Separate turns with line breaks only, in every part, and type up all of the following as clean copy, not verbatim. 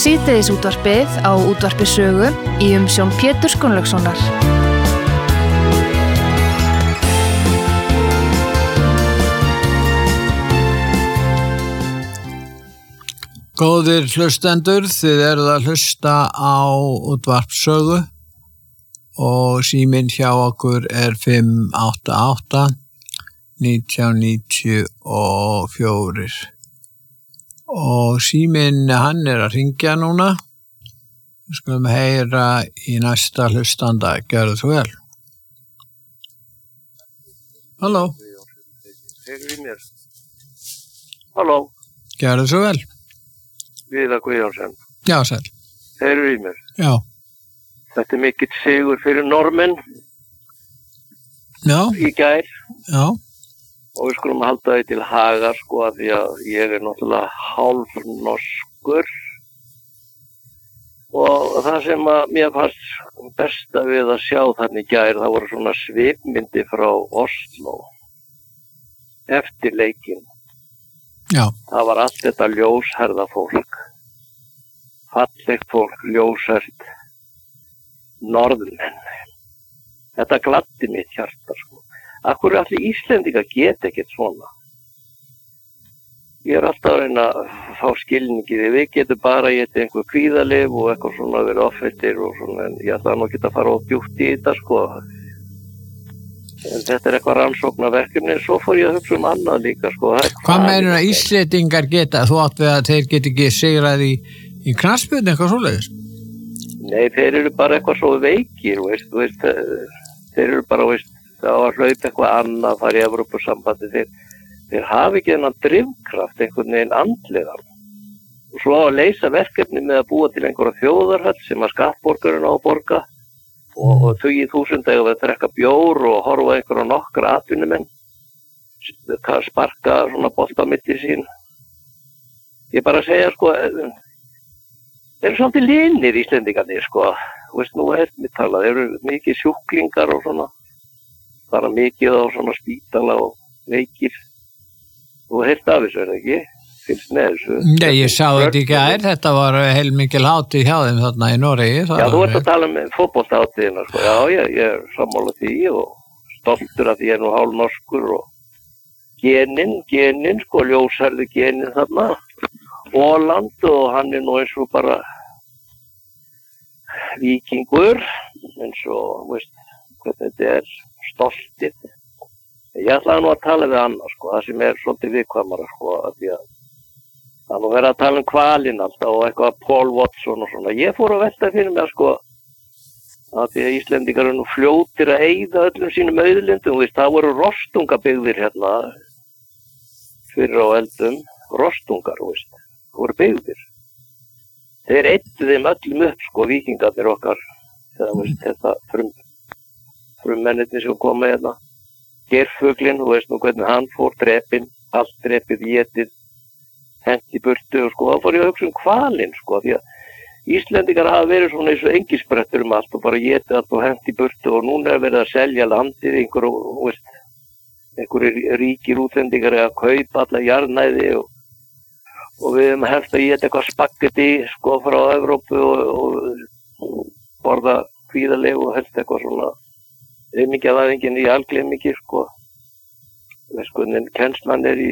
Síðdegisútvarpið á Útvarpi Sögu í umsjón Péturs Gunnlaugssonar.
Góðir hlustendur, þið eruð að hlusta á Útvarp Sögu og síminn hjá okkur 588 1994. Og síminn hann að hringja núna. Við skulum heyra í næsta hlustanda. Gjörðu þú vel. Halló.
Heyrðu í mér. Halló.
Gjörðu þú vel.
Viðar Guðjónsson.
Já, sæl.
Heyrðu í mér.
Já.
Þetta mikill sigur fyrir normenn.
Já.
Í gær.
Já.
Og við skulum halda því til haga, sko, því að ég náttúrulega hálfnorskur. Og það sem að mér fannst besta við að sjá þannig í gær, það voru svona svipmyndi frá Oslo. Eftir leikinn.
Já.
Það var allt þetta ljósherða fólk. Fallegt fólk, ljóshert. Norðmenn. Þetta gladdi mitt hjarta, sko. Akkur allir Íslendingar geta ekkert svona. Ég alltaf að reyna að fá skilningi því við getum bara getið einhver kvíðalyf og eitthvað svona verið offittir og svona, en ég ætla nú ekki að fara of djúpt í þetta, sko. En þetta eitthvað rannsóknarverkefni, svo fór ég að hugsa annað líka, sko.
Hvað meinur að Íslendingar geta? Þú átt við að þeir geti ekki sigrað í knattspyrnu eitthvað svoleiðis?
Nei, þeir eru bara eitthvað svo veikir, veist, þeir eru bara, veist, það var hlaup eitthvað annað, fara í Evrópusambandi, þeir hafi ekki þennan drifkraft, einhvern veginn andlegan. Og svo að leysa verkefni með að búa til einhverja þjóðarhöll sem að skattborgarinn á að borga og 20.000 eða að drekka bjór og horfa einhverja nokkra atvinnumenn, sparka svona bolt á milli sín. Ég bara að segja, sko, þeir eru svolítið linir Íslendingarnir, sko, veist, nú mér talað, þeir eru mikið sjúklingar og svona, bara mikið á svona spítala og veikir. Þú heilt af þessu, ekki? Fylgst með þessu.
Nei, ég sá þetta í gær, þetta var heilmikil hátíð hjá þeim þarna í Noregi.
Já, þú ert að tala um fótboltahátíðina, sko. Já, ég er sammála því og stoltur að ég er nú hálfnorskur og genin, sko, ljósherðu genin þarna. Åland og hann er nú eins og bara víkingur, eins og, veist, hvernig þetta er. Stoltið. Ég ætlaði nú að tala við annað, sko, það sem er svolítið viðkvæmara, sko, að því að það nú verið að tala um hvalinn alltaf og eitthvað Paul Watson og svona. Ég fór að velta fyrir mig, sko, að því að Íslendingar eru nú fljótir að eyða öllum sínum auðlindum, veist, það voru rostungabyggðir hérna fyrir á eldum, rostungar, veist, það voru byggðir. Þeir eyddu þeim öllum upp, sko, víkingarnir okkar, eða, veist, þetta frummennirni sem koma hérna. Geirfuglinn, þú veist nú hvernig hann fór, drepinn, allt drepið, étið, hent í burtu og sko, þá fór ég að hugsa hvalinn, sko, því að Íslendingar hafa verið svona eins og engisprettur allt og bara étið allt og hent í burtu og núna er verið að selja landið einhverju ríkir útlendingar að kaupa alla jarðnæði og við höfum helst að éta eitthvað spagetti, sko, frá Evrópu og borða kvíðalyf og helst eitthvað svona auðmingjavæðingin í algleimingi, sko. Veist hvernig kennslan er í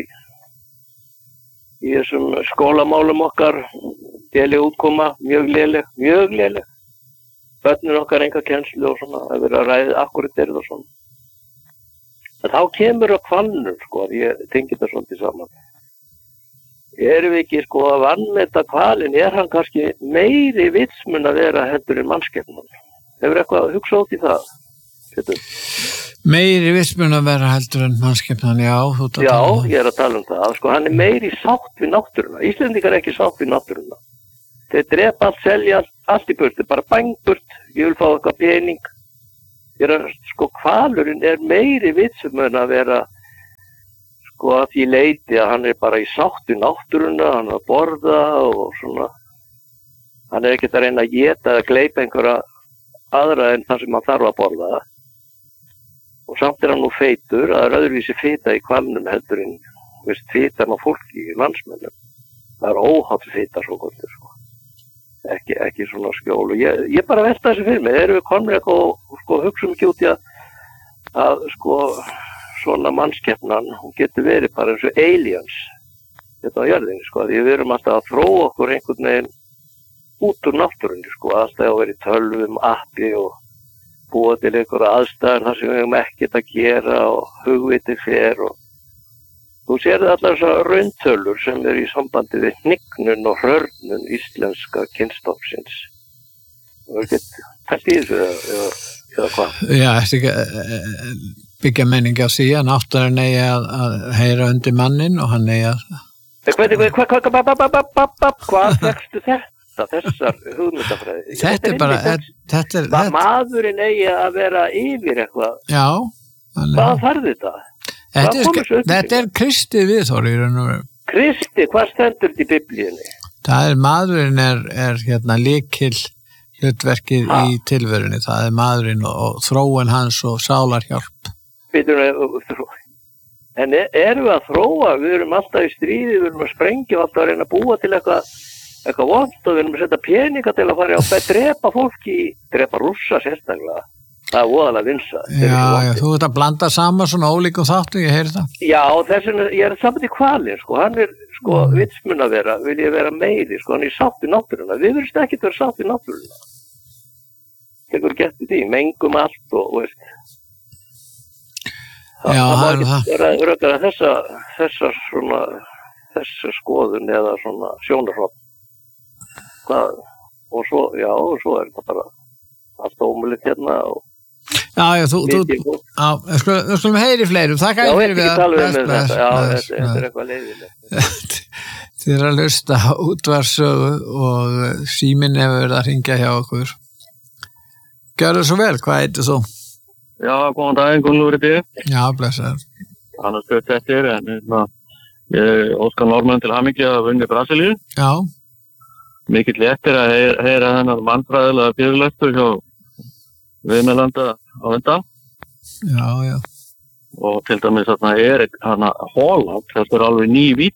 þessum skólamálum okkar, léleg útkoma, mjög léleg. Börnin okkar enga kennslu og svona, það verið að ræða akkurat er það svona. En þá kemur að hvalnum, sko, ég tengi þetta svolítið saman. Erum við ekki, sko, að vanmeta hvalinn, er hann kannski meiri vitsmun að vera heldur en mannskepnan? Hefur eitthvað að hugsa út í það?
Meiri vitsmun að vera heldur en mannskepnan, já.
Já, ég er að tala um það. Sko, hann er meiri sátt við náttúruna. Íslendingar er ekki sátt við náttúruna. Þeir drepa allt, selja allt í burtu, bara bang burt, ég vil fá eitthvað pening. Sko, hvalurinn er meiri vitsmun að vera, sko, að því leiti að hann er bara í sátt við náttúruna, hann er að borða og svona. Hann er ekkert að reyna að éta eða gleypa einhverja aðra en það sem hann þarf að borða. Og samt er hann nú feitur, það er öðruvísi fita í hvalnum heldur en, veist, fitan á fólki í landsmönnum. Það er óhátt fita svo gott, sko. ekki svona skjól og ég bara velta þessu fyrir mig, erum við komnir eitthvað og sko hugsa ekki út í að sko svona mannskepnan, hún getur verið bara eins og aliens þetta á jörðinni sko, því við erum alltaf að þróa okkur einhvern veginn út úr náttúrunni sko, alltaf að vera í tölvum, appi og búa til einhverja aðstæður þar sem við hefum ekkert að gera og hugviti fer og þú sérðu allar þessar rauntölur sem í sambandi við hnignun og hrörnun íslenska kynstofnsins. Það er ekkert fælt í þessu eða hvað?
Já, eftir ekki byggja menningi á því að náttúrun eigi að heyra undir mannin og hann eigi að...
Hvað fekstu þetta, þessar hugmyndafræði?
Þetta er bara...
Maðurinn eigi að vera yfir eitthvað.
Já.
Hvað þarf þetta?
Þetta er Kristi viðhorf í raun og veru.
Kristi, hvað stendur þetta í Biblíunni?
Það er maðurinn er hérna lykil hlutverkið í tilverunni. Það er maðurinn og þróun hans og sálarhjálp.
En erum við að þróa? Við erum alltaf í stríði, við erum að sprengja og alltaf að reyna að búa til eitthvað vont og við erum að setja peninga til að fara að drepa fólki, drepa rússa sérstaklega. Það er voðalega vinsa.
Já, þú ert að blanda saman svona ólíkum þáttu, ég heyri það.
Já, þess vegna, ég er saman í Hvalinn, sko, hann er, sko, vitsmun að vera, vil ég vera meiri, sko, hann er sátt í náttúruna. Við verðumst ekki vera sátt í náttúruna. Tekur gett í því, mengum allt og veist.
Já,
það má ekki rökara þessa skoðun eða svona sjónarhótt. Hvað, og svo er þetta bara allt ómulið hérna og
Já, við skulum heyri fleirum. Þakka fyrir við
að þetta er eitthvað leiðilegt.
Þið að hlusta á útvarpssögu og síminn hefur verið að hringja hjá okkur. Gjörðu svo vel, hvað heitir þú?
Já, góðan daginn, Gunnlaugur heiti ég.
Já, blessaður.
Annars spurt eftir, ég óskar Norðmenn til hamingju að vunni Brasilíu.
Já.
Mikill léttir að heyra þennan mannfræðilega fyrirlestur hjá viðmælanda á undan.
Já.
Og til dæmis þarna er Holland, þetta er alveg ný vídd.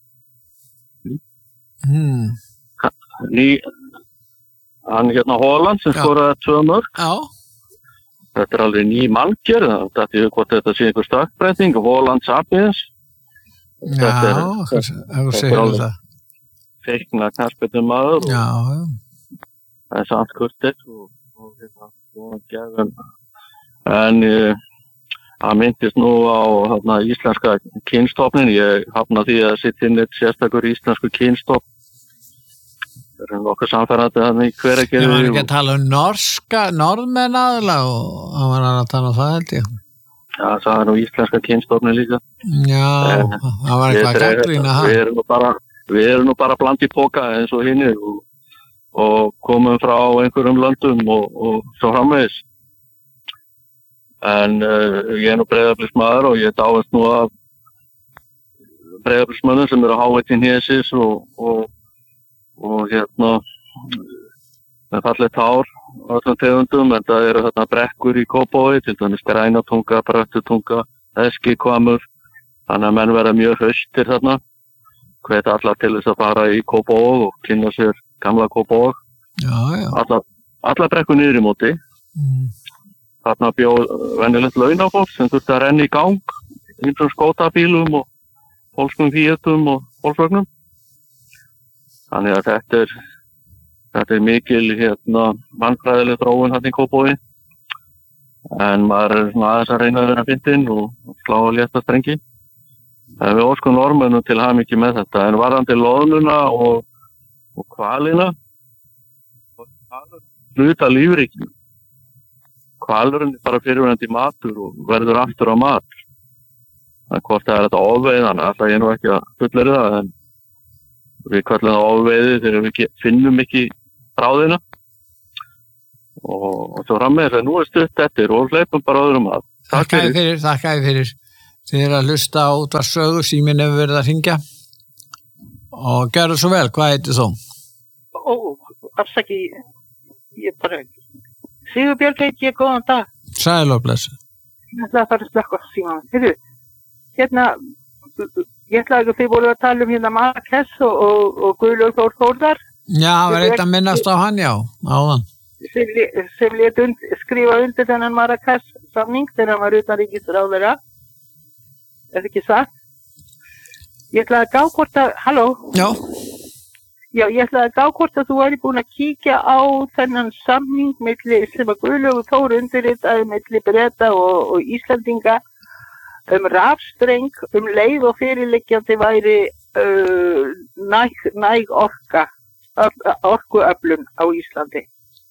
Hann Holland sem skoraði 2 mörk.
Já.
Þetta er alveg ný manngjörð, þetta er hvort þetta sé einhver stökkbreyting, Holland Sapiens.
Já, þú segir það.
Feikna knarspyrnum maður.
Já.
Það er samt kurteis og gefum. En hann myndist nú á íslenska kynstofnin. Ég hafna því að sitt inn eitt sérstakur íslensku kynstofn. Það er nokkuð samfærandi þannig hver ekki.
Ég var ekki að tala norðmenn aðalega og hann var að tala það held ég.
Já, það er nú íslenska kynstofni líka.
Já, það var eitthvað gagnrýna það.
Við erum nú bara bland í póka eins og hinni og komum frá einhverjum löndum og svo framvegis. En ég er nú Breiðabliksmaður og ég dáist nú af Breiðabliksmönnum sem eru á Háveitinn Hésis og með fallegt hár á öllum tegundum, en það eru brekkur í Kópavogi, til dæmis Grænatunga, Bröttutunga, Eskihvammur, þannig að menn verða mjög hraustir þarna. Hvet allar til þess að fara í Kópavog og kynna sér gamla Kópavog.
Já.
Allar brekkur niður í móti. Þarna bjó venjulegt launafólk sem þurfti að renna í gang, ýmsum skótabílum og pólskum Fiatum og Volkswagenum. Þannig að þetta er mikil mannfræðileg þróun í Kópavogi. En maður er svona aðeins að reyna að vera fyndinn og slá að létta strengi. Við óskum Norðmönnum til hamingju með þetta, en varðandi loðnuna og hvalina, hluta lífríkinu. Hvalurinn er bara fyrirverandi matur og verður aftur á mat. En hvort það er þetta ofveiðan, alltaf ég nú ekki að fullera það, en við kallum það ofveiði þegar við finnum ekki bráðina. Og svo frammeðis að nú er stutt eftir og hleypum bara öðrum að.
Þakka þér fyrir. Þið er að hlusta á útvarpssögu, síminn hefur verið að hringja. Og gjörðu svo vel, hvað heitir þú?
Afsaki, ég bara... Sigurbjörg heiti ég, góðan dag.
Sæl og blessu.
Ég ætlaði að fara að slökkva símann. Heyrðu, ég ætlaði að þið voru að tala um Marrakesh og Guðlaugur Þór Þórðar,
Já, það var eitt að minnast á hann, já, áðan.
sem lét skrifa undir þennan Marrakesh-samning þegar hann var utanríkisráðherra. Er það ekki satt? Ég ætlaði að gá hvort að, halló?
Já.
Já, ég ætlaði að gá hvort að þú væri búin að kíkja á þennan samning sem að Guðlaugur Þór undirritaði milli Breta og Íslandinga rafstreng leið og fyrirliggjandi væri næg orkuöflun á Íslandi.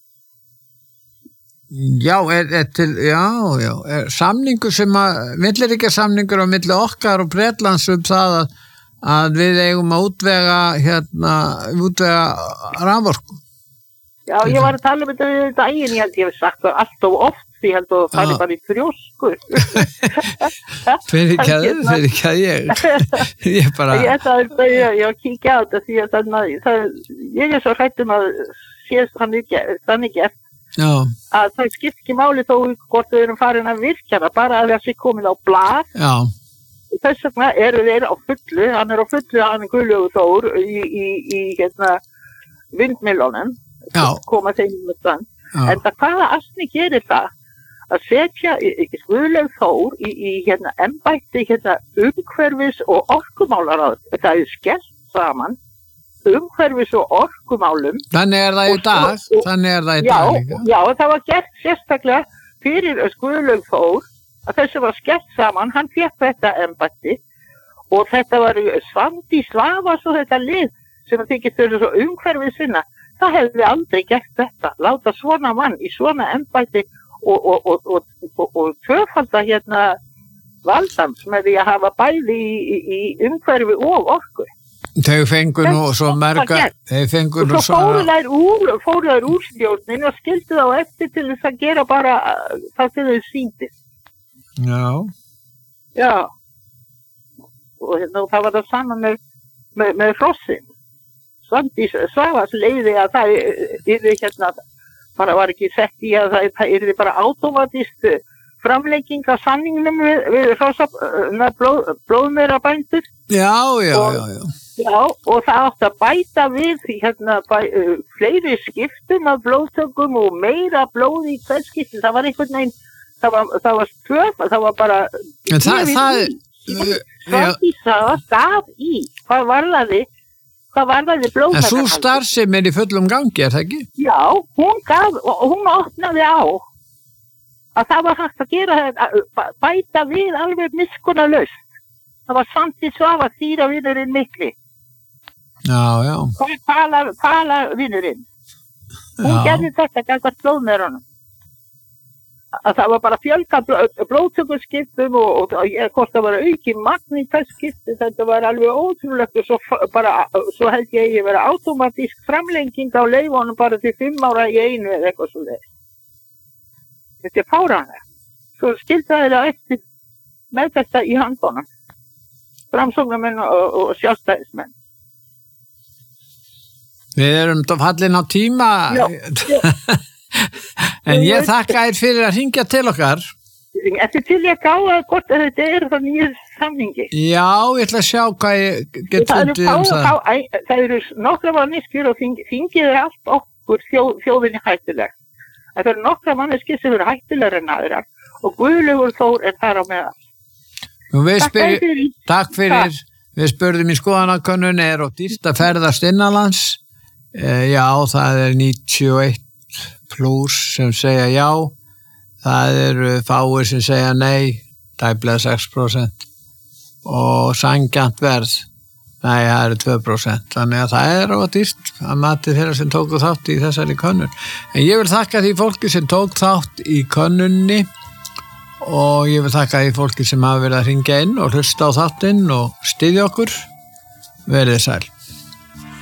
Já, samningur sem milliríkjasamningur á milli okkar og Bretlands það að við eigum að útvega raforku.
Já, ég var að tala um þetta daginn, ég hef sagt það allt of oft, ég held að það bara í þrjósku.
Fyrir ekki að ég bara...
Ég var að kíkja á þetta því að ég svo hrættum að séð þannig gert að það skipt ekki máli þó hvort við erum farin að virkja það, bara að það sé komin á blað.
Já.
Þess vegna eru þeir á fullu, hann er Guðlaugur Þór í vindmyllunum, koma þeim með stand. En hvaða asni gerir það að setja Guðlaugur Þór í embætti umhverfis og orkumálaráð. Það er skellt saman umhverfis og orkumálum.
Þannig er það í dag.
Já, það var gert sérstaklega fyrir Guðlaugur Þór að þessu var skellt saman, hann fékk þetta embætti og þetta var Svandís Svavars og þetta lið sem þykist þau svo umhverfisvinna. Það hefði aldrei gert þetta, láta svona mann í svona embætti og tvöfalda valdans með því að hafa bæði í umhverfi og orku.
Þau fengur nú svo marga,
og svo fóru þær úr stjórnin og skildu þá eftir til þess að gera bara það sem þau sýndist. Já. Og það var það saman með hrossin. Svandís Svavars leiði að það yrði bara var ekki sett í að það yrði bara automatist framlegging af samningnum við blóðmerabændur.
Já.
Já, og það átti að bæta við fleiri skiptum af blóðtökum og meira blóð í hvern skiptum. Það var einhvern veginn, það var bara Svandís Svavars gaf í. Hvað varðaði blóðtökum?
En svo starfsemi er í fullum gangi, er það ekki?
Já, hún opnaði á að það var hægt að gera bæta við alveg miskunnarlaust. Það var Svandís Svavars dýravinurinn mikli.
Já.
Hvað talar vinurinn? Hún gerði þetta gagnvart blóðmerunum. Að það var bara fjölga blóðtökurskiptum og hvort það var auki magn í þess skiptum, þetta var alveg ótrúlegt og svo held ég vera automatísk framlenging á leyfunum bara til 5 ára í einu eða eitthvað svo leið. Þetta er fáránlegt. Svo skildaði það eftir með þetta í handunum. Framsóknarmenn og sjálfstæðismenn.
Við erum fallin á tíma.
Já.
En ég þakka þér fyrir að hringja til okkar.
Þetta til ég gáða hvort að þetta er það nýjur samningi.
Já, ég ætla að sjá hvað ég get fundið það.
Það eru nokkra manneskjur og þingið er allt okkur þjóðinni hættulegt. Það eru nokkra manneskjur sem eru hættulegar en aðrar og Guðlaugur Þór er þar á meðal.
Takk fyrir. Við spurðum í skoðanakönnun er og dýrt að ferðast innanlands. Já, það er 91 plus sem segja já, það eru fáir sem segja nei, tæplega 6% og sanngjarnt verð, nei, það eru 2%, þannig að það er ódýrt að mati þeirra sem tóku þátt í þessari könnun. En ég vil þakka því fólki sem tók þátt í könnunni og ég vil þakka því fólki sem hafa verið að hringja inn og hlusta á þáttinn og styðja okkur. Verið sæl.